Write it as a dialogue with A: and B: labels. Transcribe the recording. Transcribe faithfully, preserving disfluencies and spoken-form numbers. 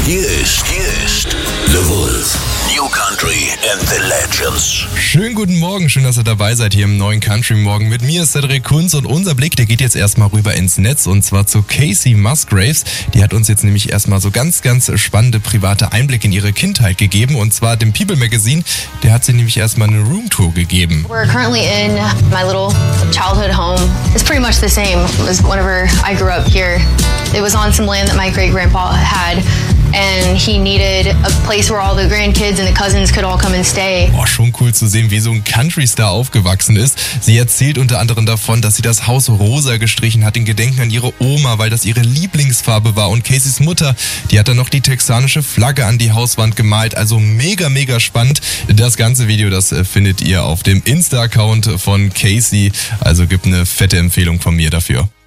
A: Hier ist, hier ist The Wolf. New Country and the Legends.
B: Schönen guten Morgen, schön, dass ihr dabei seid hier im neuen Country Morgen. Mit mir ist Cedric Kunz und unser Blick, der geht jetzt erstmal rüber ins Netz und zwar zu Kacey Musgraves. Die hat uns jetzt nämlich erstmal so ganz, ganz spannende private Einblicke in ihre Kindheit gegeben und zwar dem People Magazine. Der hat sie nämlich erstmal eine Roomtour gegeben.
C: We're currently in my little childhood home. It's pretty much the same as whenever I grew up here. It was on some land that my great-grandpa had. And he needed a place where all the grandkids and the cousins could all come and stay.
B: Boah, schon cool zu sehen, wie so ein Country-Star aufgewachsen ist. Sie erzählt unter anderem davon, dass sie das Haus rosa gestrichen hat in Gedenken an ihre Oma, weil das ihre Lieblingsfarbe war. Und Kaceys Mutter, die hat dann noch die texanische Flagge an die Hauswand gemalt. Also mega, mega spannend. Das ganze Video, das findet ihr auf dem Insta-Account von Kacey. Also gibt eine fette Empfehlung von mir dafür.